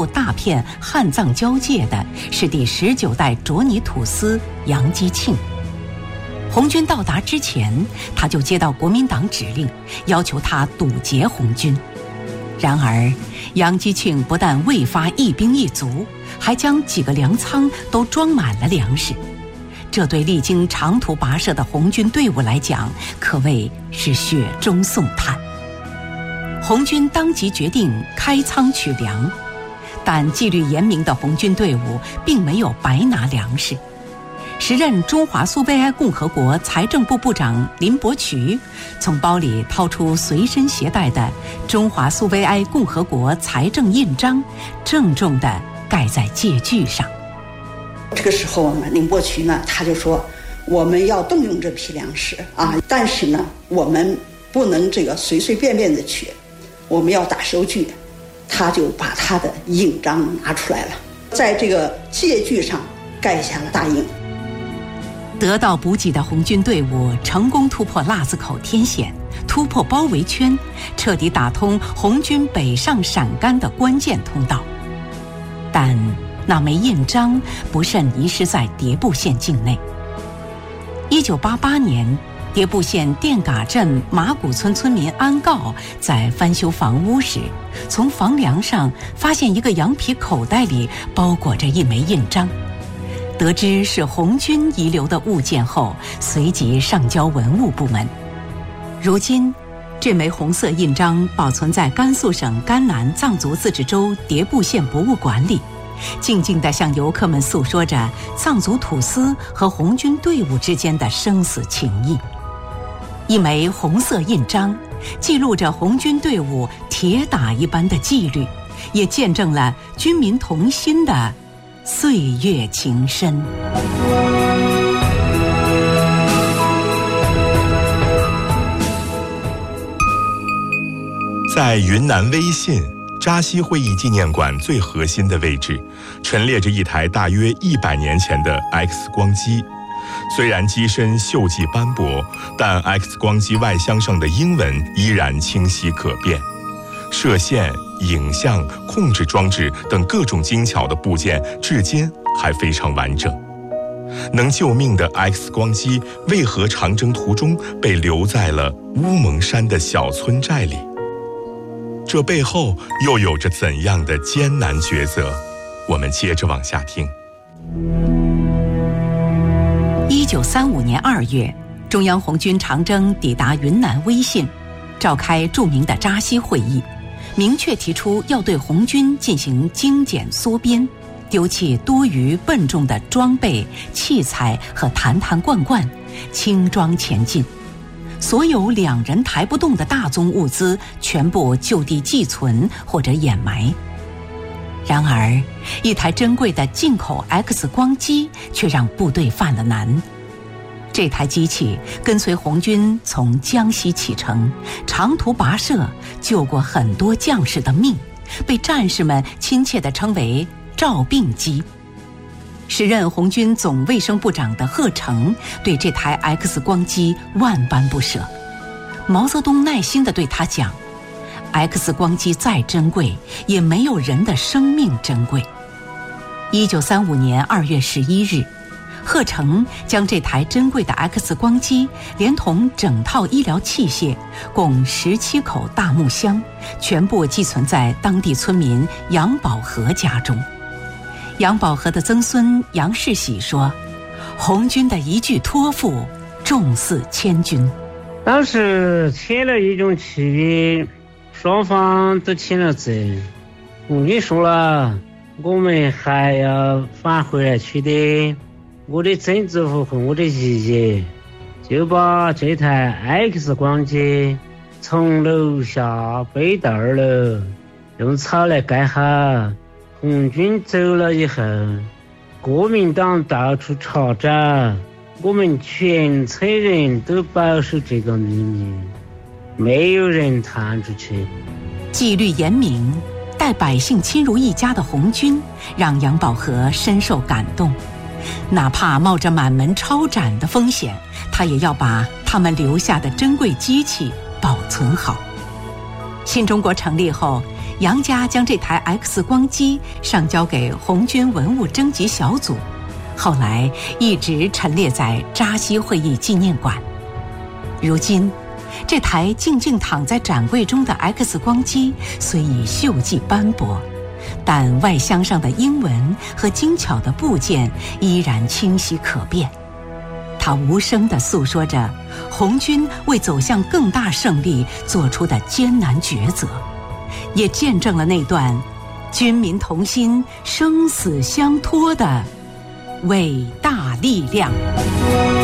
部大片汉藏交界的是第19代卓尼土司杨基庆。红军到达之前，他就接到国民党指令，要求他堵截红军。然而杨基庆不但未发一兵一卒，还将几个粮仓都装满了粮食，这对历经长途跋涉的红军队伍来讲，可谓是雪中送炭。红军当即决定开仓取粮，但纪律严明的红军队伍并没有白拿粮食。时任中华苏维埃共和国财政部部长林伯渠从包里掏出随身携带的中华苏维埃共和国财政印章，郑重地盖在借据上。 这个时候呢，林伯渠呢他就说，我们要动用这批粮食啊，但是呢我们不能这个随随便便的取，我们要打收据。他就把他的印章拿出来了，在这个借据上盖下了大印。 得到补给的红军队伍成功突破腊子口天险，突破包围圈，彻底打通红军北上陕甘的关键通道。但那枚印章不慎遗失在迭部县境内。1988年，迭部县店嘎镇马古村村民安告在翻修房屋时，从房梁上发现一个羊皮口袋里包裹着一枚印章。得知是红军遗留的物件后，随即上交文物部门。如今，这枚红色印章保存在甘肃省甘南藏族自治州迭部县博物馆里，静静地向游客们诉说着藏族土司和红军队伍之间的生死情谊。一枚红色印章，记录着红军队伍铁打一般的纪律，也见证了军民同心的岁月情深。 在云南威信扎西会议纪念馆最核心的位置，陈列着一台大约100年前的 X 光机。虽然机身锈迹斑驳，但 X 光机外箱上的英文依然清晰可辨。射线、影像、控制装置等各种精巧的部件至今还非常完整。能救命的 X 光机为何长征途中被留在了乌蒙山的小村寨里？这背后又有着怎样的艰难抉择？我们接着往下听。 1935年2月，中央红军长征抵达云南威信，召开著名的扎西会议，明确提出要对红军进行精简缩编，丢弃多余笨重的装备、器材和坛坛罐罐，轻装前进。所有两人抬不动的大宗物资全部就地寄存或者掩埋。然而，一台珍贵的进口 X 光机却让部队犯了难。这台机器跟随红军从江西启程，长途跋涉，救过很多将士的命，被战士们亲切地称为照病机。时任红军总卫生部长的贺成对这台 X 光机万般不舍。毛泽东耐心地对他讲， X 光机再珍贵，也没有人的生命珍贵。1935年2月11日，贺成将这台珍贵的 X 光机连同整套医疗器械共17口大木箱，全部寄存在当地村民杨宝和家中。杨宝和的曾孙杨世喜说，红军的一句托付重似千钧。 当时签了一种契约，双方都签了字，红军说了，我们还要返回来取得我的曾祖父和我的爷爷，就把这台 X 光机从楼下背到2楼，用草来盖好。红军走了以后，国民党到处查找，我们全村人都保守这个秘密，没有人探出去。 纪律严明，待百姓亲如一家的红军让杨宝和深受感动，哪怕冒着满门抄斩的风险，他也要把他们留下的珍贵机器保存好。新中国成立后， 杨家将这台 X 光机上交给红军文物征集小组，后来一直陈列在扎西会议纪念馆。如今，这台静静躺在展柜中的 X 光机虽已锈迹斑驳，但外箱上的英文和精巧的部件依然清晰可辨。它无声地诉说着红军为走向更大胜利做出的艰难抉择，也见证了那段军民同心、生死相托的伟大力量。